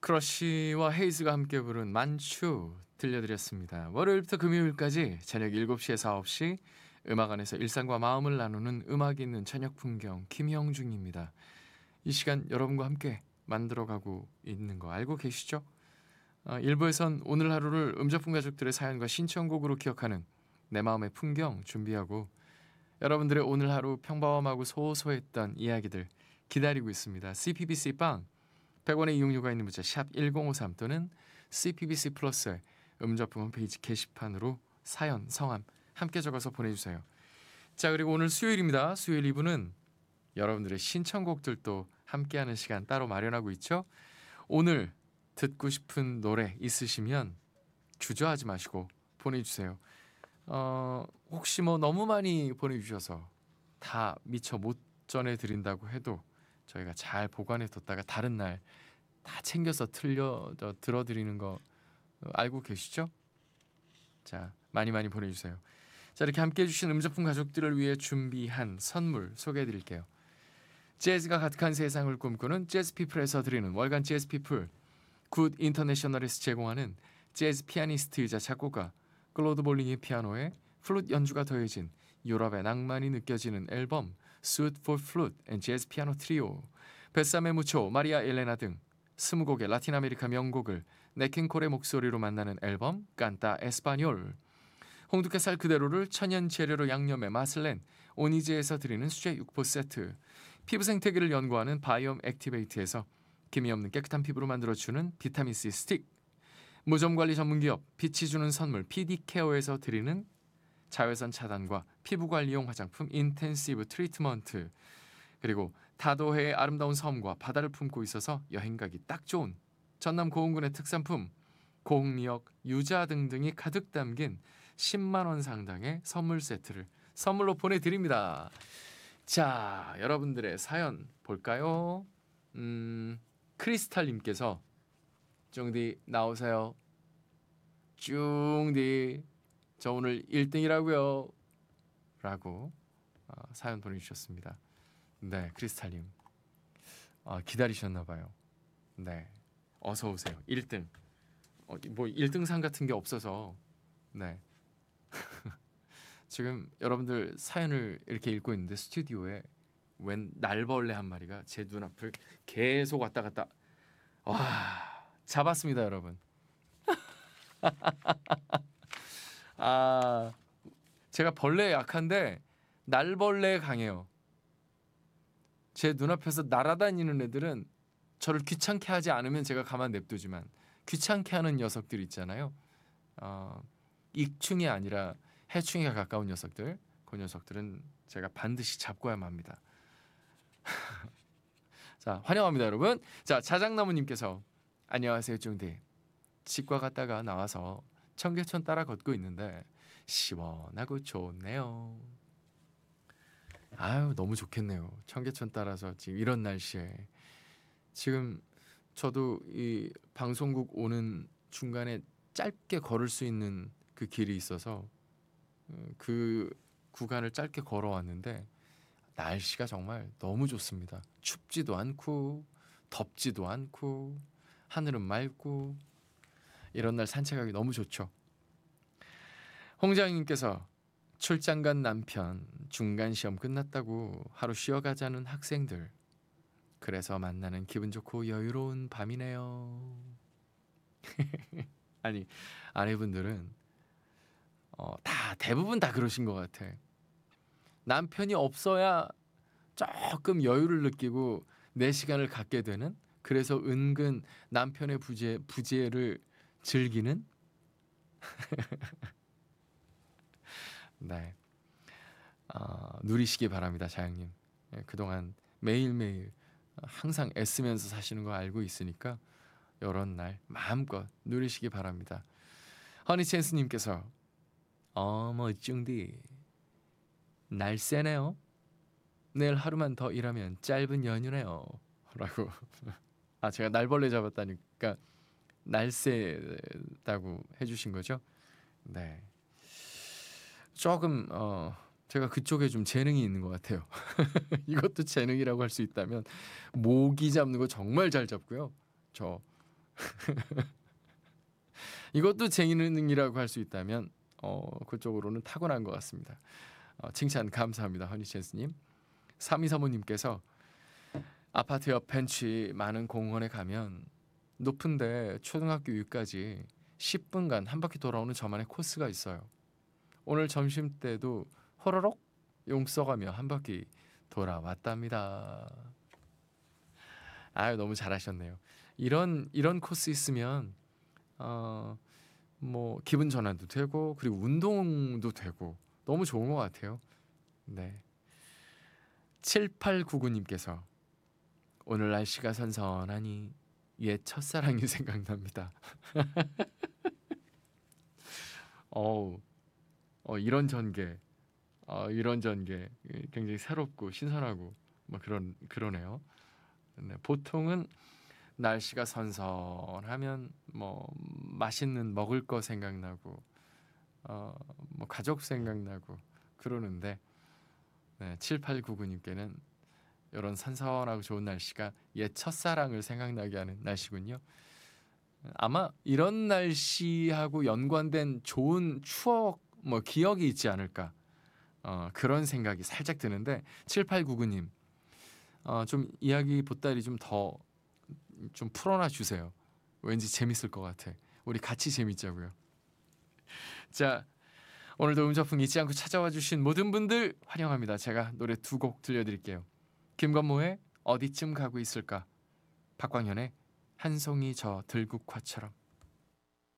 크러쉬와 헤이즈가 함께 부른 만추 들려드렸습니다. 월요일부터 금요일까지 저녁 7시에서 9시 음악 안에서 일상과 마음을 나누는 음악이 있는 저녁 풍경 김형중입니다. 이 시간 여러분과 함께 만들어가고 있는 거 알고 계시죠? 1부에선 오늘 하루를 음적품 가족들의 사연과 신청곡으로 기억하는 내 마음의 풍경 준비하고 여러분들의 오늘 하루 평범하고 소소했던 이야기들 기다리고 있습니다. CPBC 빵 100원의 이용료가 있는 문자 샵 1053 또는 CPBC 플러스의 음적품 홈페이지 게시판으로 사연, 성함 함께 적어서 보내주세요. 자, 그리고 오늘 수요일입니다. 수요일 2부는 여러분들의 신청곡들도 함께하는 시간 따로 마련하고 있죠. 오늘 듣고 싶은 노래 있으시면 주저하지 마시고 보내주세요. 혹시 뭐 너무 많이 보내주셔서 다 미처 못 전해드린다고 해도 저희가 잘 보관해뒀다가 다른 날 다 챙겨서 들어드리는 거 알고 계시죠? 자, 많이 많이 보내주세요. 자, 이렇게 함께해 주신 음적품 가족들을 위해 준비한 선물 소개해드릴게요. 재즈가 가득한 세상을 꿈꾸는 재즈피플에서 드리는 월간 재즈피플, 굿 인터내셔널에서 제공하는 재즈 피아니스트이자 작곡가 클로드 볼링의 피아노에 플룻 연주가 더해진 유럽의 낭만이 느껴지는 앨범 Suite for Flute and Jazz Piano Trio, 베사메 무초, 마리아 엘레나 등 20곡의 라틴 아메리카 명곡을 네킹콜의 목소리로 만나는 앨범 깐타 에스파뇰, 홍두깨살 그대로를 천연 재료로 양념해 맛을 낸 오니제에서 드리는 수제 육포 세트, 피부 생태계를 연구하는 바이옴 액티베이트에서 기미 없는 깨끗한 피부로 만들어주는 비타민C 스틱, 무좀관리 전문기업 빛이 주는 선물 PD케어에서 드리는 자외선 차단과 피부관리용 화장품 인텐시브 트리트먼트, 그리고 다도해의 아름다운 섬과 바다를 품고 있어서 여행 가기 딱 좋은 전남 고흥군의 특산품 고흥미역, 유자 등등이 가득 담긴 10만 원 상당의 선물 세트를 선물로 보내드립니다. 자, 여러분들의 사연 볼까요? 크리스탈님께서 쫑디 나오세요. 쫑디 저 오늘 1등이라고요 라고 사연 보내주셨습니다. 네, 크리스탈님 기다리셨나봐요. 네, 어서 오세요. 1등 뭐 1등상 같은 게 없어서 네 지금 여러분들 사연을 이렇게 읽고 있는데 스튜디오에 웬 날벌레 한 마리가 제 눈앞을 계속 왔다 갔다 와 잡았습니다 여러분. 아, 제가 벌레에 약한데 날벌레에 강해요. 제 눈앞에서 날아다니는 애들은 저를 귀찮게 하지 않으면 제가 가만 냅두지만 귀찮게 하는 녀석들 있잖아요. 익충이 아니라 해충에 가까운 녀석들, 그 녀석들은 제가 반드시 잡고야만 합니다. 자, 환영합니다 여러분. 자, 자작나무님께서 안녕하세요 쫑디. 치과 갔다가 나와서 청계천 따라 걷고 있는데 시원하고 좋네요. 아유, 너무 좋겠네요. 청계천 따라서 지금 이런 날씨에 지금 저도 이 방송국 오는 중간에 짧게 걸을 수 있는 그 길이 있어서 그 구간을 짧게 걸어왔는데 날씨가 정말 너무 좋습니다. 춥지도 않고 덥지도 않고 하늘은 맑고 이런 날 산책하기 너무 좋죠. 홍장님께서 출장 간 남편 중간 시험 끝났다고 하루 쉬어가자는 학생들, 그래서 만나는 기분 좋고 여유로운 밤이네요. 아니, 아내분들은 대부분 다 그러신 것 같아. 남편이 없어야 조금 여유를 느끼고 내 시간을 갖게 되는, 그래서 은근 남편의 부재를 즐기는. 네, 누리시기 바랍니다 자영님. 그동안 매일매일 항상 애쓰면서 사시는 거 알고 있으니까 이런 날 마음껏 누리시기 바랍니다. 허니챈스님께서 어머 쭝디 날쌔네요. 내일 하루만 더 일하면 짧은 연휴네요 라고. 제가 날벌레 잡았다니까 날쌔다고 해주신 거죠? 네, 조금 제가 그쪽에 좀 재능이 있는 것 같아요. 이것도 재능이라고 할 수 있다면 모기 잡는 거 정말 잘 잡고요. 저 이것도 재능이라고 할 수 있다면 그쪽으로는 타고난 것 같습니다. 칭찬 감사합니다. 허니체스님. 3235님께서 아파트 옆 벤치 많은 공원에 가면 높은데 초등학교 위까지 10분간 한 바퀴 돌아오는 저만의 코스가 있어요. 오늘 점심때도 호로록 용 써가며 한 바퀴 돌아왔답니다. 아유, 너무 잘하셨네요. 이런 코스 있으면 뭐 기분 전환도 되고 그리고 운동도 되고 너무 좋은 것 같아요. 네. 7899님께서 오늘 날씨가 선선하니 옛 첫사랑이 생각납니다. 어우, 이런 전개, 이런 전개 굉장히 새롭고 신선하고 뭐 그러네요. 네, 보통은 날씨가 선선하면 뭐 맛있는 먹을 거 생각나고 뭐 가족 생각나고 그러는데 7899님께는 이런 선선하고 좋은 날씨가 옛 첫사랑을 생각나게 하는 날씨군요. 아마 이런 날씨하고 연관된 좋은 추억 뭐 기억이 있지 않을까 그런 생각이 살짝 드는데 7899님 좀 이야기 보따리 좀 더 좀 풀어놔 주세요. 왠지 재밌을 것 같아. 우리 같이 재밌자고요. 자, 오늘도 음저풍 잊지 않고 찾아와 주신 모든 분들 환영합니다. 제가 노래 두 곡 들려드릴게요. 김건모의 어디쯤 가고 있을까, 박광현의 한 송이 저 들국화처럼.